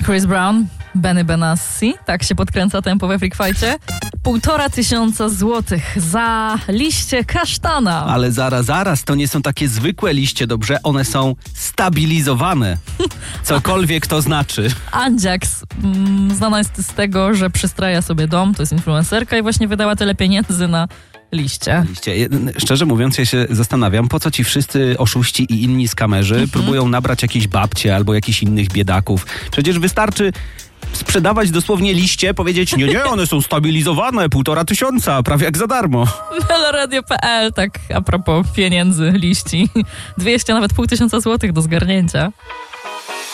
Chris Brown, Benny Benassi, tak się podkręca tempo we Freak Fight'cie. 1500 złotych za liście kasztana. Ale zaraz, to nie są takie zwykłe liście, dobrze? One są stabilizowane. Cokolwiek to znaczy. Andziaks znana jest z tego, że przystraja sobie dom, to jest influencerka i właśnie wydała tyle pieniędzy na liście. Szczerze mówiąc, ja się zastanawiam, po co ci wszyscy oszuści i inni skamerzy próbują nabrać jakieś babcie albo jakichś innych biedaków. Przecież wystarczy sprzedawać dosłownie liście, powiedzieć, nie, one są stabilizowane, 1500, prawie jak za darmo. Meloradio.pl, tak a propos pieniędzy, liści. 200, nawet 1500 złotych do zgarnięcia.